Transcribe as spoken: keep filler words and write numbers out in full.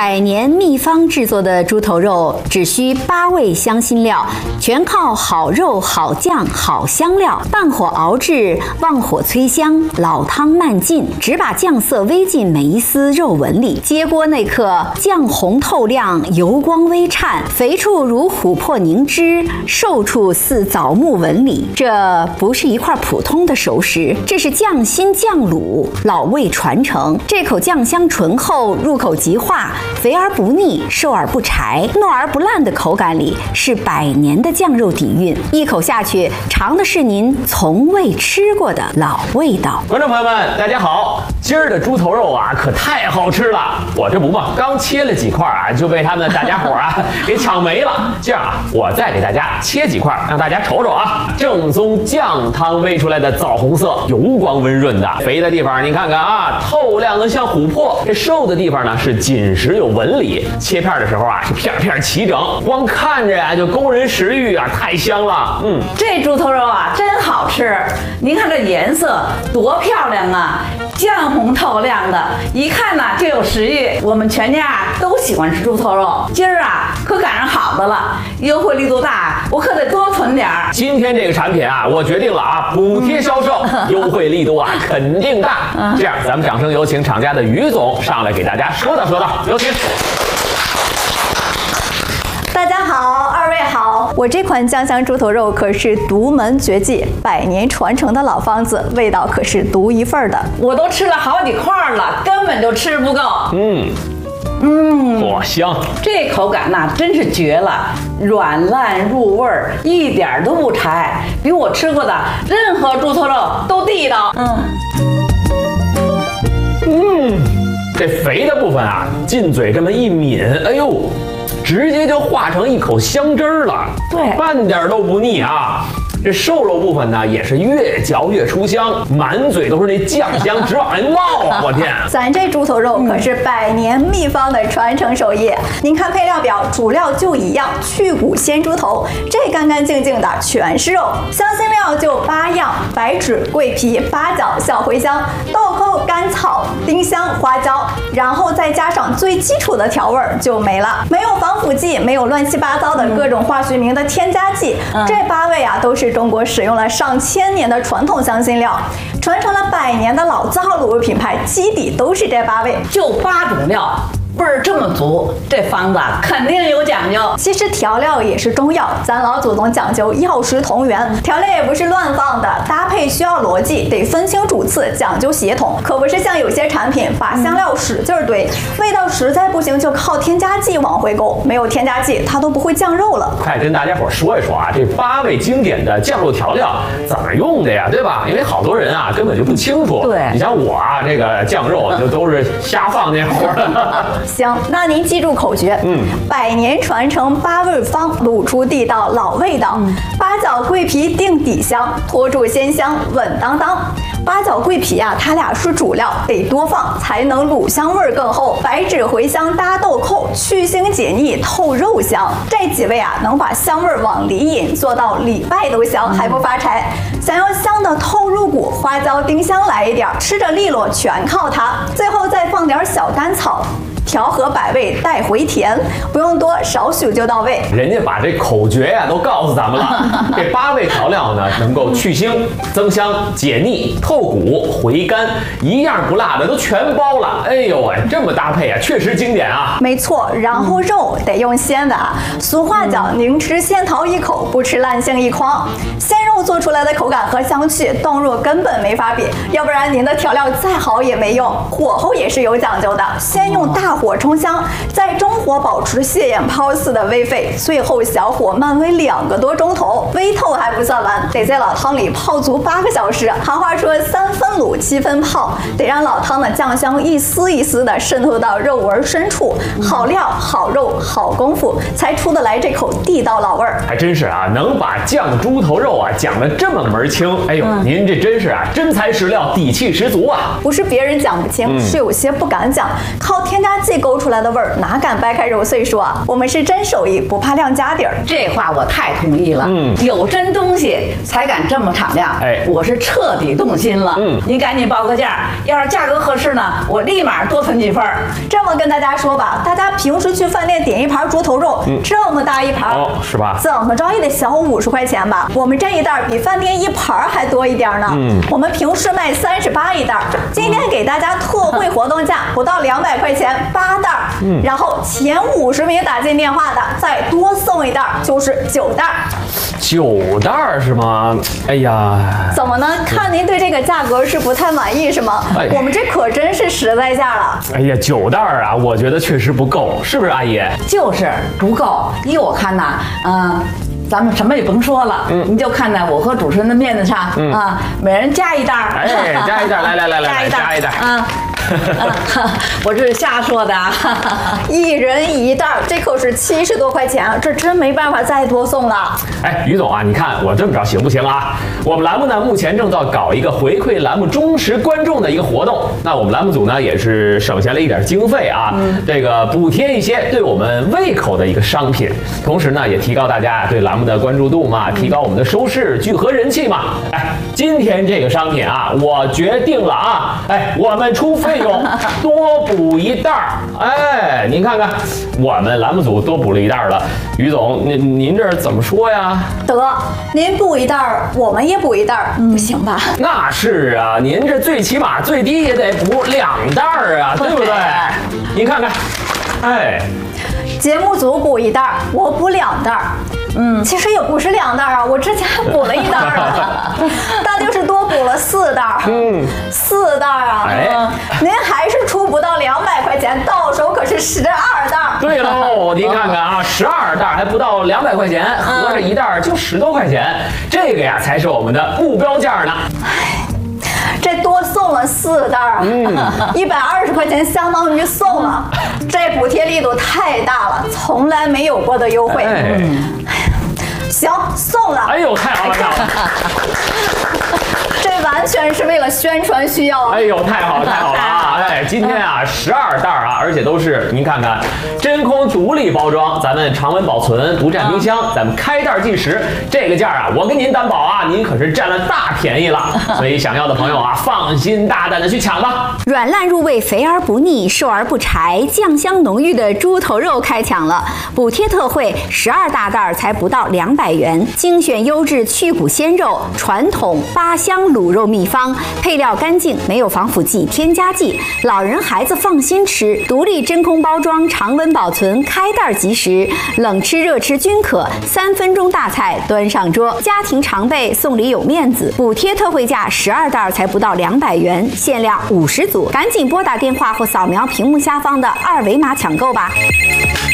百年秘方制作的猪头肉，只需八味香辛料，全靠好肉、好酱、好香料，慢火熬制，旺火催香，老汤慢浸，只把酱色煨进每一丝肉纹里。揭锅那刻，酱红透亮，油光微颤，肥处如琥珀凝脂，瘦处似枣木纹理。这不是一块普通的熟食，这是酱心酱卤，老味传承。这口酱香醇厚，入口即化，肥而不腻，瘦而不柴，糯而不烂的口感里是百年的酱肉底蕴。一口下去，尝的是您从未吃过的老味道。 观众朋友们，大家好！今儿的猪头肉啊，可太好吃了！我这不嘛，刚切了几块啊，就被他们大家伙啊给抢没了。这样啊，我再给大家切几块，让大家瞅瞅啊。正宗酱汤煨出来的枣红色，油光温润的，肥的地方您看看啊，透亮的像琥珀；这瘦的地方呢是紧实有纹理。切片的时候啊，是片片齐整，光看着呀、啊、就勾人食欲啊，太香了。嗯， 这猪头肉啊真好吃，您看这颜色多漂亮啊！酱红透亮的，一看呢就有食欲。我们全家都喜欢吃猪头肉，今儿啊可赶上好的了，优惠力度大，我可得多存点儿。 今天这个产品啊，我决定了啊，补贴销售，优惠力度啊肯定大。这样，咱们掌声有请厂家的于总上来给大家说道说道，有请。 大家好，二位好，我这款酱香猪头肉可是独门绝技，百年传承的老方子，味道可是独一份的。 我都吃了好几块了，根本就吃不够。 嗯嗯， 哇，香！ 这口感呐真是绝了，软烂入味儿，一点都不柴，比我吃过的任何猪头肉都地道。嗯嗯，这肥的部分啊，进嘴这么一抿，哎呦，直接就化成一口香汁儿了， 对， 半点都不腻啊。这瘦肉部分呢，也是越嚼越出香，满嘴都是那酱香，直往外冒啊！我天， 咱这猪头肉可是百年秘方的传承手艺。您看配料表，主料就一样，去骨鲜猪头，这干干净净的全是肉。香辛料就八样：白芷、桂皮、八角、小茴香、豆蔻、甘草、丁香、花椒，然后再加上最基础的调味就没了。没有防腐剂，没有乱七八糟的各种化学名的添加剂，嗯、这八味啊都是中国使用了上千年的传统香辛料，传承了百年的老字号卤味品牌，基底都是这八味， 就八种料。味儿这么足，这方子肯定有讲究。 其实调料也是中药，咱老祖宗讲究药食同源，调料也不是乱放的，搭配需要逻辑，得分清主次，讲究协同。可不是像有些产品把香料使劲堆，嗯、味道实在不行就靠添加剂往回勾，没有添加剂它都不会酱肉了。 快跟大家伙说一说啊，这八味经典的酱肉调料怎么用的呀？对吧？因为好多人啊根本就不清楚。 对， 你像我啊，这个酱肉就都是瞎放那会儿。 行，那您记住口诀，嗯，百年传承八味方，卤出地道老味道。嗯、八角桂皮定底香，托住鲜香稳当当。八角桂皮啊，它俩是主料，得多放才能卤香味更厚。白芷茴香搭豆蔻，去腥解腻透肉香。这几味啊，能把香味往里引，做到里外都香，还不发柴。想要香的透入骨，花椒丁香来一点，吃着利落全靠它。最后再放点小甘草。调和百味带回甜，不用多，少许就到位。 人家把这口诀呀、啊、都告诉咱们了。这八味调料呢，能够去腥、增香、解腻、透骨、回甘，一样不落的都全包了。哎呦喂，这么搭配啊，确实经典啊。 没错，然后肉得用鲜的啊。俗话讲，宁吃仙桃一口，不吃烂杏一筐。鲜肉做出来的口感和香气，冻肉根本没法比。要不然您的调料再好也没用。火候也是有讲究的，先用大火冲香，在中火保持蟹眼泡似的煨沸，最后小火慢煨两个多钟头，煨透还不算完，得在老汤里泡足八个小时。行话说三分卤七分泡，得让老汤的酱香一丝一丝的渗透到肉纹深处。好料、好肉、好功夫，才出得来这口地道老味儿。 还真是啊，能把酱猪头肉啊讲得这么门清。哎呦，嗯、您这真是啊真材实料，底气十足啊！ 不是别人讲不清，嗯、是有些不敢讲，靠添加剂气勾出来的味儿，哪敢掰开揉碎说啊？我们是真手艺，不怕亮家底儿。 这话我太同意了。 嗯， 有真东西才敢这么敞亮。 哎， 我是彻底动心了。 嗯， 您赶紧报个价，要是价格合适呢，我立马多存几份儿。 这么跟大家说吧，大家平时去饭店点一盘猪头肉，嗯、这么大一盘， 哦，是吧？ 怎么着也得小五十块钱吧？我们这一袋比饭店一盘还多一点呢。嗯，我们平时卖三十八一袋，今天给大家特惠活动价，不到两百块钱八袋。嗯，然后前五十名打进电话的，再多送一袋，就是九袋。 九袋是吗？哎呀， 怎么呢？看您对这个价格是不太满意是吗？哎、我们这可真是实在价了。 哎呀，九袋啊，我觉得确实不够，是不是阿姨？ 就是不够。依我看呐，嗯、呃。咱们什么也甭说了，嗯，你就看在我和主持人的面子上，嗯啊，每人加一袋儿， 哎，加一袋儿，来来来来来，加一袋儿， 啊，我这是瞎说的啊， 一人一袋儿，这可是七十多块钱，这真没办法再多送了。 哎，于总啊，你看我这么着行不行啊？我们栏目呢目前正在搞一个回馈栏目忠实观众的一个活动，那我们栏目组呢也是省下了一点经费啊，嗯、这个补贴一些对我们胃口的一个商品，同时呢也提高大家对栏目的关注度嘛，提高我们的收视、聚合人气嘛。哎，今天这个商品啊，我决定了啊，哎，我们出费用多补一袋儿。哎，您看看，我们栏目组多补了一袋儿了。于总，您您这怎么说呀？ 得，您补一袋儿，我们也补一袋儿，嗯、不行吧？ 那是啊，您这最起码最低也得补两袋儿啊，对不对？您看看，哎。 节目组补一袋儿，我补两袋儿。嗯，其实也不是两袋儿啊，我之前还补了一袋儿啊，那就是多补了四袋儿。嗯，四袋儿啊， 哎， 您还是出不到两百块钱，到手可是十二袋儿。 对喽，您看看啊，十二袋儿还不到两百块钱，合着一袋儿就十多块钱，这个呀才是我们的目标价呢。 唉。这多送了四袋儿，一百二十块钱相当于送了，这补贴力度太大了，从来没有过的优惠。哎嗯、行，送了。 哎呦，太好了，太好了！ 这完全是为了宣传需要。 哎呦，太好了，太好了啊！哎，今天啊，十二袋啊，而且都是您看看，真空独立包装，咱们常温保存，不占冰箱，咱们开袋即食。这个价啊，我跟您担保啊，您可是占了大便宜了。所以想要的朋友啊，放心大胆的去抢吧。 软烂入味，肥而不腻，瘦而不柴，酱香浓郁的猪头肉开抢了，补贴特惠，十二大袋才不到两百元，精选优质去骨鲜肉，传统八香卤肉秘方，配料干净，没有防腐剂、添加剂，老人孩子放心吃。独立真空包装，常温保存，开袋即食，冷吃热吃均可。三分钟大菜端上桌，家庭常备，送礼有面子。补贴特惠价十二袋才不到两百元，限量五十组，赶紧拨打电话或扫描屏幕下方的二维码抢购吧。